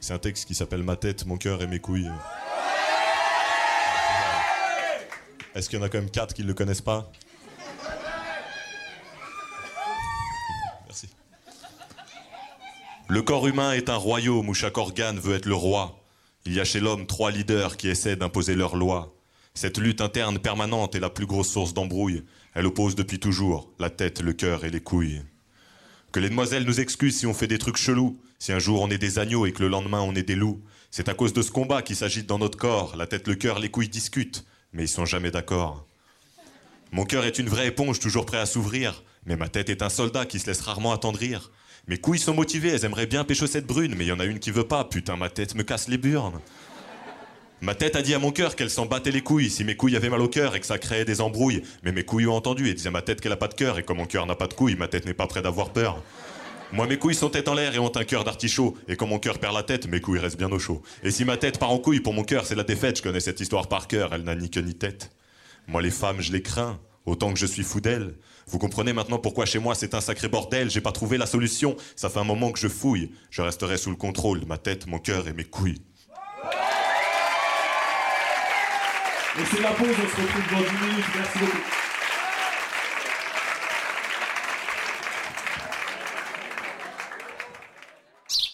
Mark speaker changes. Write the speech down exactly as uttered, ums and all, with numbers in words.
Speaker 1: C'est un texte qui s'appelle Ma tête, mon cœur et mes couilles. Est-ce qu'il y en a quand même quatre qui ne le connaissent pas? Merci. Le corps humain est un royaume où chaque organe veut être le roi. Il y a chez l'homme trois leaders qui essaient d'imposer leurs lois. Cette lutte interne permanente est la plus grosse source d'embrouille. Elle oppose depuis toujours la tête, le cœur et les couilles. Que les demoiselles nous excusent si on fait des trucs chelous, si un jour on est des agneaux et que le lendemain on est des loups. C'est à cause de ce combat qui s'agite dans notre corps. La tête, le cœur, les couilles discutent, mais ils sont jamais d'accord. Mon cœur est une vraie éponge toujours prêt à s'ouvrir, mais ma tête est un soldat qui se laisse rarement attendrir. Mes couilles sont motivées, elles aimeraient bien pécho cette brune, mais il y en a une qui veut pas, putain ma tête me casse les burnes. Ma tête a dit à mon cœur qu'elle s'en battait les couilles si mes couilles avaient mal au cœur et que ça créait des embrouilles. Mais mes couilles ont entendu et disaient à ma tête qu'elle a pas de cœur. Et comme mon cœur n'a pas de couilles, ma tête n'est pas près d'avoir peur. Moi mes couilles sont tête en l'air et ont un cœur d'artichaut. Et quand mon cœur perd la tête, mes couilles restent bien au chaud. Et si ma tête part en couille, pour mon cœur c'est la défaite. Je connais cette histoire par cœur, elle n'a ni queue ni tête. Moi les femmes je les crains, autant que je suis fou d'elles. Vous comprenez maintenant pourquoi chez moi c'est un sacré bordel. J'ai pas trouvé la solution, ça fait un moment que je fouille. Je resterai sous le contrôle de ma tête, mon cœur et mes couilles.
Speaker 2: Et c'est la pause, on se retrouve dans dix minutes. Merci beaucoup.